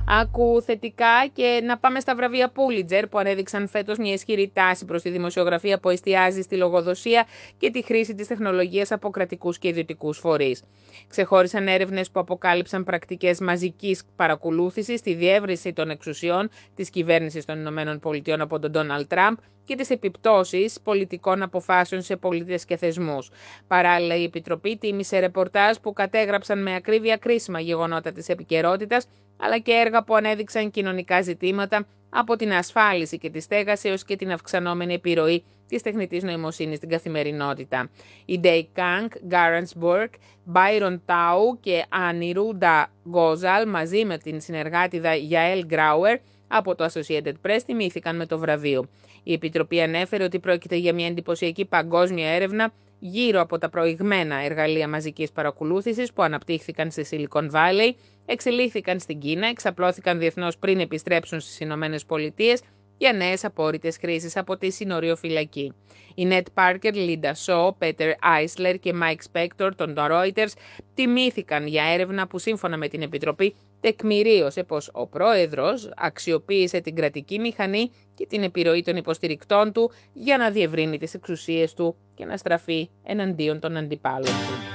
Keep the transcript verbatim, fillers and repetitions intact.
Άκου θετικά και να πάμε στα βραβεία Πούλιτζερ που ανέδειξαν φέτος μια ισχυρή τάση προς τη δημοσιογραφία που εστιάζει στη λογοδοσία και τη χρήση της τεχνολογίας από κρατικούς και ιδιωτικούς φορείς. Ξεχώρισαν έρευνες που αποκάλυψαν πρακτικές μαζικής παρακολούθησης, τη διεύρυνση των εξουσιών της κυβέρνησης των ΗΠΑ από τον Ντόναλντ Τραμπ και τις επιπτώσεις πολιτικών αποφάσεων σε πολίτες και θεσμούς. Παράλληλα, η Επιτροπή τίμησε ρεπορτάζ που κατέγραψαν με ακρίβεια κρίσιμα γεγονότα της επικαιρότητας, αλλά και έργα που ανέδειξαν κοινωνικά ζητήματα από την ασφάλιση και τη στέγαση έως και την αυξανόμενη επιρροή της τεχνητής νοημοσύνης στην καθημερινότητα. Οι Ντέι Κάνκ, Γκάρανς Μπουρκ, Μπάιρον Τάου και Ανιρούντα Γκόζαλ μαζί με την συνεργάτηδα Γιαέλ Γκράουερ από το Associated Press τιμήθηκαν με το βραβείο. Η Επιτροπή ανέφερε ότι πρόκειται για μια εντυπωσιακή παγκόσμια έρευνα γύρω από τα προηγμένα εργαλεία μαζικής παρακολούθησης που αναπτύχθηκαν στη Silicon Valley, εξελίχθηκαν στην Κίνα, εξαπλώθηκαν διεθνώς πριν επιστρέψουν στις Ηνωμένες Πολιτείες για νέες απόρριτες χρήσεις από τη συνοριοφυλακή. Οι Ned Parker, Linda Shaw, Peter Eisler και Mike Spector των Reuters τιμήθηκαν για έρευνα που σύμφωνα με την Επιτροπή τεκμηρίωσε πως ο πρόεδρος αξιοποίησε την κρατική μηχανή και την επιρροή των υποστηρικτών του για να διευρύνει τις εξουσίες του και να στραφεί εναντίον των αντιπάλων του.